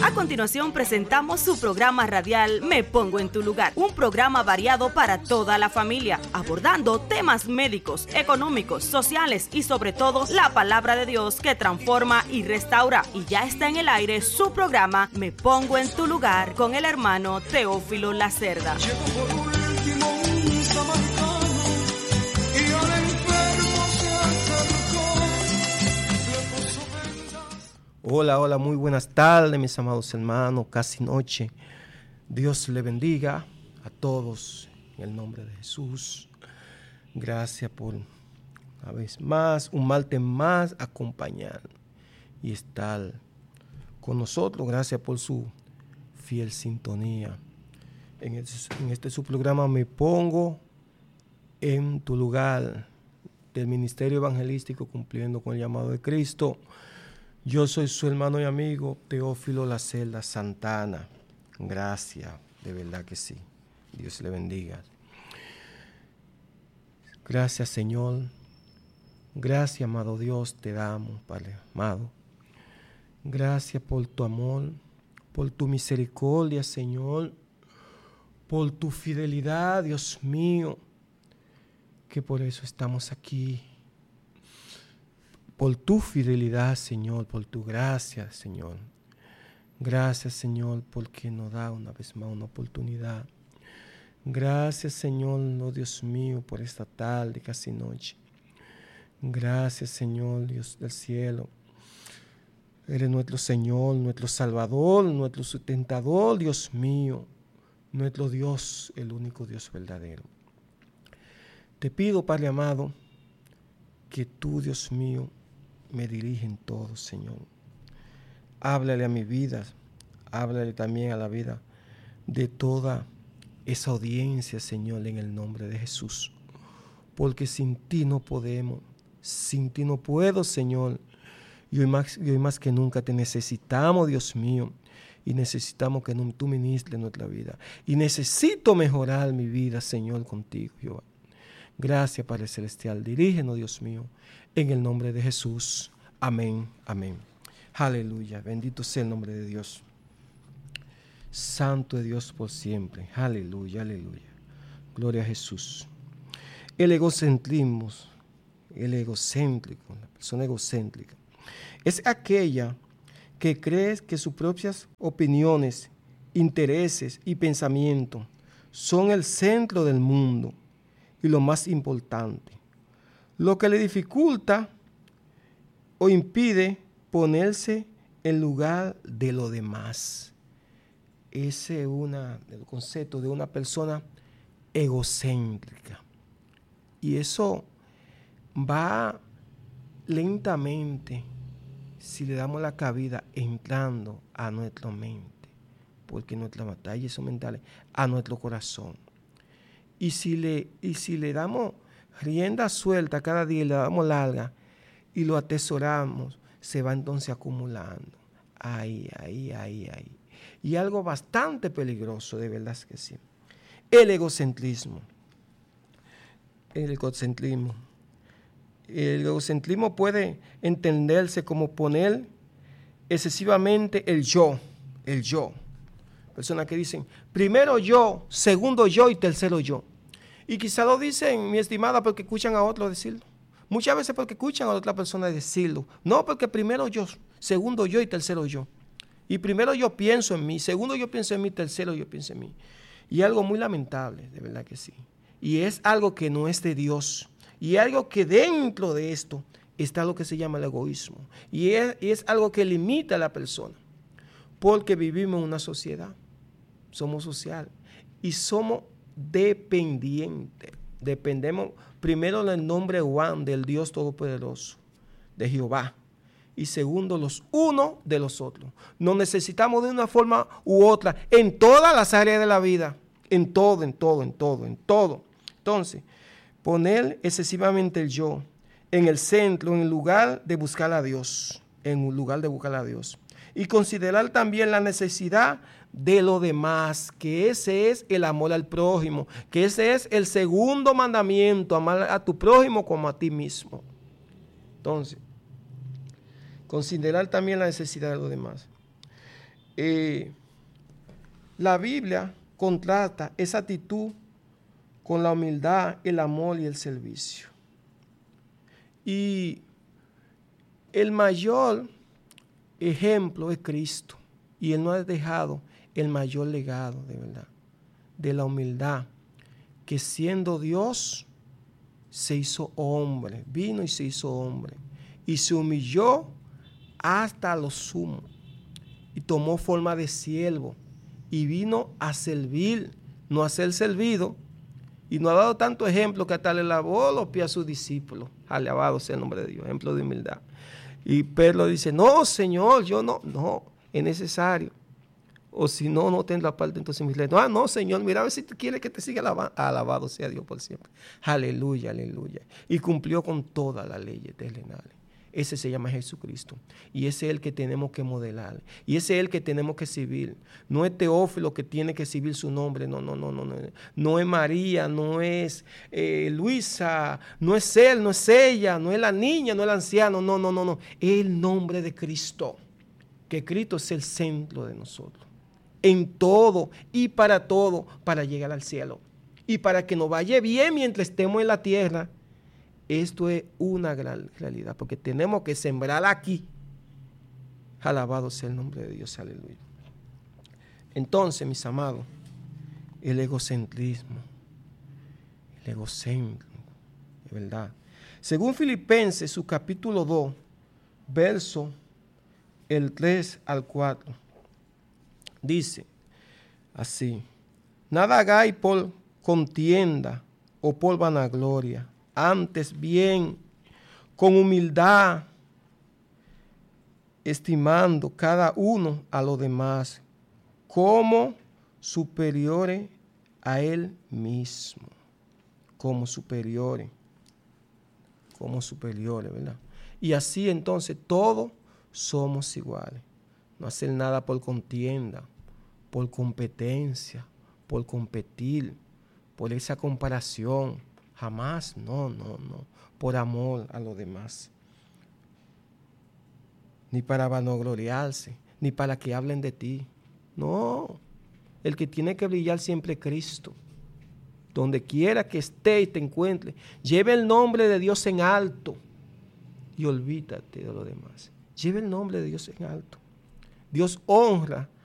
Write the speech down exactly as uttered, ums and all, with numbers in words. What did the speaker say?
A continuación presentamos su programa radial Me Pongo en tu Lugar, un programa variado para toda la familia, abordando temas médicos, económicos, sociales y sobre todo la palabra de Dios que transforma y restaura. Y ya está en el aire su programa Me Pongo en tu Lugar con el hermano Teófilo Lacerda. Hola, hola, muy buenas tardes, mis amados hermanos, casi noche. Dios le bendiga a todos en el nombre de Jesús. Gracias por una vez más, un martes más, acompañar y estar con nosotros. Gracias por su fiel sintonía. En este, en este su programa Me Pongo en tu Lugar, del Ministerio Evangelístico Cumpliendo con el Llamado de Cristo. Yo soy su hermano y amigo Teófilo Lacerda Santana. Gracias, de verdad que sí. Dios le bendiga. Gracias, Señor. Gracias, amado Dios, te damos, Padre amado. Gracias por tu amor, por tu misericordia, Señor, por tu fidelidad, Dios mío, que por eso estamos aquí. Por tu fidelidad, Señor, por tu gracia, Señor. Gracias, Señor, porque nos da una vez más una oportunidad. Gracias, Señor, oh Dios mío, por esta tarde, casi noche. Gracias, Señor, Dios del cielo. Eres nuestro Señor, nuestro Salvador, nuestro sustentador, Dios mío. Nuestro Dios, el único Dios verdadero. Te pido, Padre amado, que tú, Dios mío, me dirige en todo, Señor. Háblale a mi vida, háblale también a la vida de toda esa audiencia, Señor, en el nombre de Jesús. Porque sin ti no podemos, sin ti no puedo, Señor. Y hoy más, y hoy más que nunca te necesitamos, Dios mío. Y necesitamos que tú ministres nuestra vida. Y necesito mejorar mi vida, Señor, contigo, Jehová. Gracias, Padre Celestial. Dirígenos, Dios mío, en el nombre de Jesús. Amén, amén. Aleluya. Bendito sea el nombre de Dios. Santo es Dios por siempre. Aleluya, aleluya. Gloria a Jesús. El egocentrismo, el egocéntrico, la persona egocéntrica, es aquella que cree que sus propias opiniones, intereses y pensamientos son el centro del mundo y lo más importante, lo que le dificulta o impide ponerse en lugar de lo demás. Ese es una, el concepto de una persona egocéntrica. Y eso va lentamente, si le damos la cabida, entrando a nuestra mente, porque nuestras batallas son mentales, a nuestro corazón. Y si le, y si le damos rienda suelta cada día, le damos larga y lo atesoramos, se va entonces acumulando. Ahí, ahí, ahí, ahí. Y algo bastante peligroso, de verdad que sí. El egocentrismo. El egocentrismo. El egocentrismo puede entenderse como poner excesivamente el yo, el yo. Personas que dicen, primero yo, segundo yo y tercero yo. Y quizá lo dicen, mi estimada, porque escuchan a otros decirlo. Muchas veces porque escuchan a otra persona decirlo. No, porque primero yo, segundo yo y tercero yo. Y primero yo pienso en mí, segundo yo pienso en mí, tercero yo pienso en mí. Y algo muy lamentable, de verdad que sí. Y es algo que no es de Dios. Y algo que dentro de esto está lo que se llama el egoísmo. Y es, y es algo que limita a la persona. Porque vivimos en una sociedad. Somos social y somos dependientes. Dependemos primero del nombre Juan, del Dios Todopoderoso, de Jehová. Y segundo, los unos de los otros. Nos necesitamos de una forma u otra en todas las áreas de la vida. En todo, en todo, en todo, en todo. Entonces, poner excesivamente el yo en el centro, en el lugar de buscar a Dios. En un lugar de buscar a Dios. Y considerar también la necesidad de lo demás, que ese es el amor al prójimo, que ese es el segundo mandamiento, amar a tu prójimo como a ti mismo. Entonces, considerar también la necesidad de los demás. eh, la Biblia contrasta esa actitud con la humildad, el amor y el servicio. Y el mayor ejemplo es Cristo. Y Él nos ha dejado el mayor legado, de verdad, de la humildad, que siendo Dios, se hizo hombre, vino y se hizo hombre, y se humilló hasta lo sumo, y tomó forma de siervo, y vino a servir, no a ser servido, y nos ha dado tanto ejemplo que hasta le lavó los pies a sus discípulos. Alabado sea el nombre de Dios, ejemplo de humildad. Y Pedro dice, no, Señor, yo no, no, es necesario. O si no, no tendrá parte entonces mis leyes. Ah, no, Señor, mira a ver si tú quieres que te siga alabando. Alabado sea Dios por siempre. Aleluya, aleluya. Y cumplió con todas las leyes terrenales. Ese se llama Jesucristo. Y ese es el que tenemos que modelar. Y ese es el que tenemos que servir. No es Teófilo que tiene que servir su nombre. No, no, no, no. No, no es María, no es eh, Luisa, no es él, no es ella, no es la niña, no es el anciano. No, no, no, no. Es el nombre de Cristo. Que Cristo es el centro de nosotros. En todo y para todo, para llegar al cielo. Y para que nos vaya bien mientras estemos en la tierra. Esto es una gran realidad, porque tenemos que sembrar aquí. Alabado sea el nombre de Dios, aleluya. Entonces, mis amados, el egocentrismo, el egocentrismo, de verdad. Según Filipenses, su capítulo dos, verso el tres al cuatro, dice así: nada hagáis por contienda o por vanagloria, antes bien, con humildad, estimando cada uno a los demás como superiores a él mismo, como superiores, como superiores, ¿verdad? Y así entonces todos somos iguales. No hacer nada por contienda, por competencia, por competir, por esa comparación. Jamás, no, no, no. Por amor a los demás. Ni para vanagloriarse, ni para que hablen de ti. No. El que tiene que brillar siempre es Cristo. Donde quiera que esté y te encuentre, lleve el nombre de Dios en alto y olvídate de lo demás. Lleve el nombre de Dios en alto. Dios honra